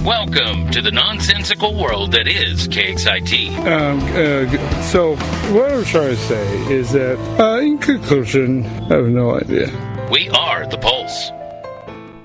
Welcome to the nonsensical world that is KXIT. So, what I'm trying to say is that, in conclusion, I have no idea. We are the Pulse.